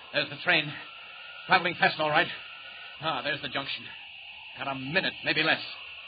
There's the train. Traveling fast, all right. Ah, there's the junction. Got a minute, maybe less.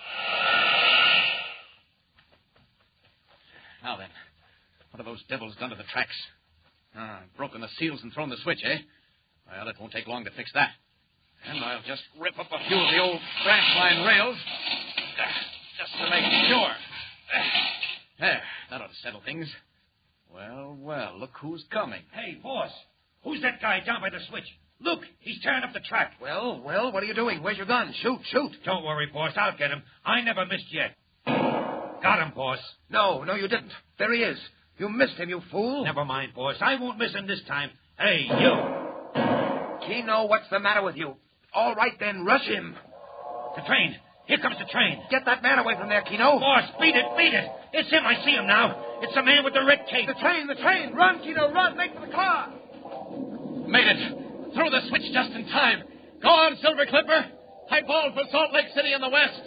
Now then, what have those devils done to the tracks? Broken the seals and thrown the switch, eh? Well, it won't take long to fix that. And I'll just rip up a few of the old branch line rails. Just to make sure. There, that ought to settle things. Well, look who's coming. Hey, boss. Who's that guy down by the switch? Look, he's tearing up the track. Well, what are you doing? Where's your gun? Shoot. Don't worry, boss. I'll get him. I never missed yet. Got him, boss. No, you didn't. There he is. You missed him, you fool. Never mind, boss. I won't miss him this time. Hey, you. Keno, what's the matter with you? All right, then, rush him. The train. Here comes the train. Get that man away from there, Keno. Boss, beat it. It's him. I see him now. It's the man with the red cape. The train. Run, Keno, run. Make for the car. Made it. Threw the switch just in time. Go on, Silver Clipper. High ball for Salt Lake City in the west.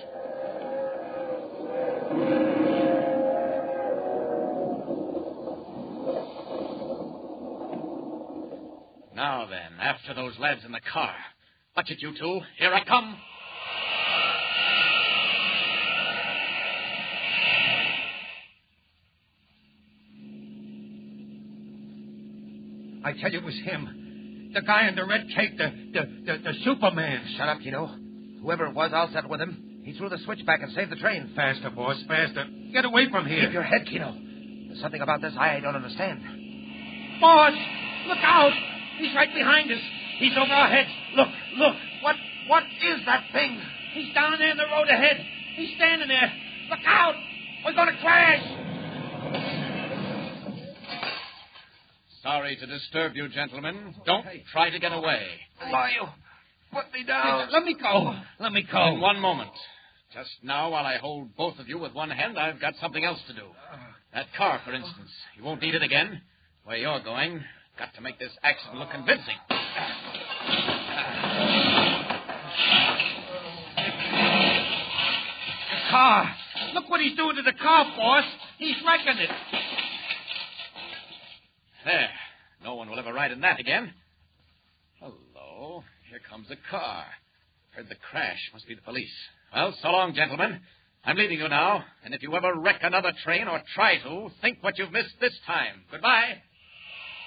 Now then, after those lads in the car. Watch it, you two. Here I come. I tell you, it was him. The guy in the red cape, the Superman. Shut up, Keno. Whoever it was, I'll settle with him. He threw the switch back and saved the train. Faster, boss, faster. Get away from here. Keep your head, Keno. There's something about this I don't understand. Boss, look out. He's right behind us. He's over our heads. Look. What is that thing? He's down there in the road ahead. He's standing there. Look out. We're going to crash. Sorry to disturb you, gentlemen. Don't try to get away. You put me down. Let me go. In one moment. Just now, while I hold both of you with one hand, I've got something else to do. That car, for instance. You won't need it again. Where you're going, got to make this accident look convincing. The car. Look what he's doing to the car, boss. He's wrecking it. There. No one will ever ride in that again. Hello. Here comes a car. Heard the crash. Must be the police. Well, so long, gentlemen. I'm leaving you now. And if you ever wreck another train or try to, think what you've missed this time. Goodbye.